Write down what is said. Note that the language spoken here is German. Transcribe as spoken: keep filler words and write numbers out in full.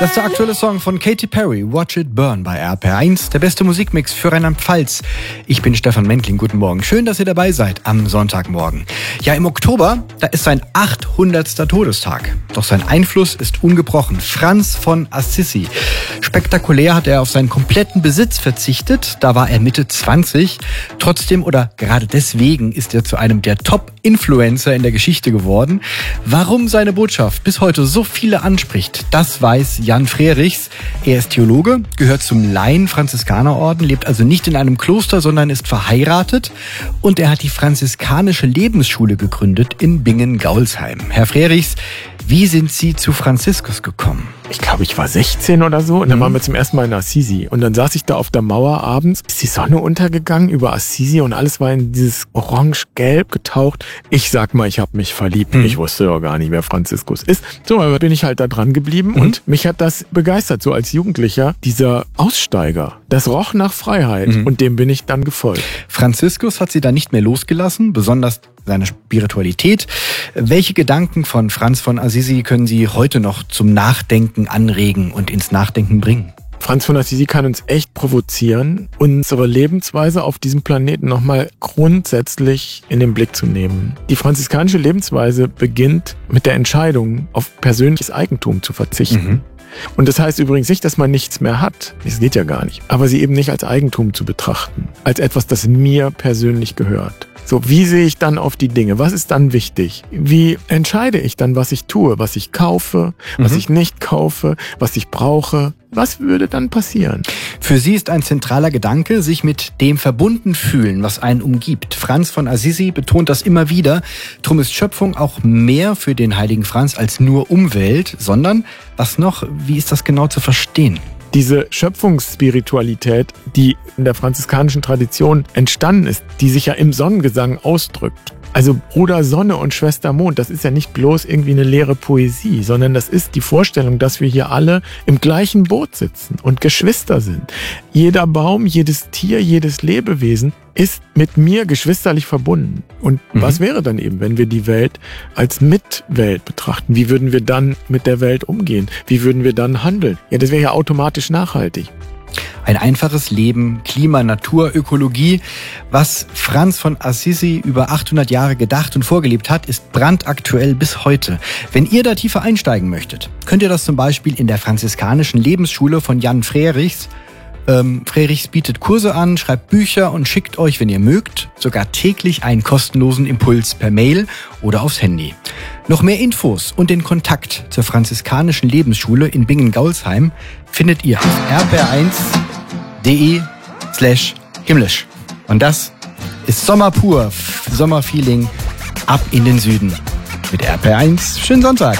Das ist der aktuelle Song von Katy Perry, Watch It Burn bei R P R eins, der beste Musikmix für Rheinland-Pfalz. Ich bin Stefan Mentling, guten Morgen. Schön, dass ihr dabei seid am Sonntagmorgen. Ja, im Oktober, da ist sein achthundertster Todestag. Doch sein Einfluss ist ungebrochen. Franz von Assisi. Spektakulär hat er auf seinen kompletten Besitz verzichtet. Da war er Mitte zwanzig. Trotzdem oder gerade deswegen ist er zu einem der Top-Influencer in der Geschichte geworden. Warum seine Botschaft bis heute so viele anspricht, das weiß Jan Frerichs. Er ist Theologe, gehört zum Laien-Franziskanerorden, lebt also nicht in einem Kloster, sondern ist verheiratet. Und er hat die franziskanische Lebensschule gegründet in Bingen-Gaulsheim. Herr Frerichs, wie sind Sie zu Franziskus gekommen? Ich glaube, ich war sechzehn oder so und dann mhm. waren wir zum ersten Mal in Assisi. Und dann saß ich da auf der Mauer abends, ist die Sonne untergegangen über Assisi und alles war in dieses orange-gelb getaucht. Ich sag mal, ich habe mich verliebt. Mhm. Ich wusste doch gar nicht, wer Franziskus ist. So, aber bin ich halt da dran geblieben mhm. und mich hat das begeistert, so als Jugendlicher. Dieser Aussteiger, das roch nach Freiheit mhm. und dem bin ich dann gefolgt. Franziskus hat Sie da nicht mehr losgelassen, besonders seine Spiritualität. Welche Gedanken von Franz von Assisi können Sie heute noch zum Nachdenken anregen und ins Nachdenken bringen? Franz von Assisi kann uns echt provozieren, unsere Lebensweise auf diesem Planeten nochmal grundsätzlich in den Blick zu nehmen. Die franziskanische Lebensweise beginnt mit der Entscheidung, auf persönliches Eigentum zu verzichten. Mhm. Und das heißt übrigens nicht, dass man nichts mehr hat. Das geht ja gar nicht. Aber sie eben nicht als Eigentum zu betrachten. Als etwas, das mir persönlich gehört. So, wie sehe ich dann auf die Dinge? Was ist dann wichtig? Wie entscheide ich dann, was ich tue? Was ich kaufe, was mhm. ich nicht kaufe, was ich brauche? Was würde dann passieren? Für Sie ist ein zentraler Gedanke, sich mit dem verbunden fühlen, was einen umgibt. Franz von Assisi betont das immer wieder. Drum ist Schöpfung auch mehr für den heiligen Franz als nur Umwelt, sondern, was noch, wie ist das genau zu verstehen? Diese Schöpfungsspiritualität, die in der franziskanischen Tradition entstanden ist, die sich ja im Sonnengesang ausdrückt. Also Bruder Sonne und Schwester Mond, das ist ja nicht bloß irgendwie eine leere Poesie, sondern das ist die Vorstellung, dass wir hier alle im gleichen Boot sitzen und Geschwister sind. Jeder Baum, jedes Tier, jedes Lebewesen ist mit mir geschwisterlich verbunden. Und mhm. was wäre dann eben, wenn wir die Welt als Mitwelt betrachten? Wie würden wir dann mit der Welt umgehen? Wie würden wir dann handeln? Ja, das wäre ja automatisch nachhaltig. Ein einfaches Leben, Klima, Natur, Ökologie. Was Franz von Assisi über achthundert Jahre gedacht und vorgelebt hat, ist brandaktuell bis heute. Wenn ihr da tiefer einsteigen möchtet, könnt ihr das zum Beispiel in der franziskanischen Lebensschule von Jan Frerichs. Ähm, Frerichs bietet Kurse an, schreibt Bücher und schickt euch, wenn ihr mögt, sogar täglich einen kostenlosen Impuls per Mail oder aufs Handy. Noch mehr Infos und den Kontakt zur franziskanischen Lebensschule in Bingen-Gaulsheim findet ihr auf r p r eins punkt d e slash himmlisch. Und das ist Sommer pur, Sommerfeeling ab in den Süden. Mit R P R eins, schönen Sonntag.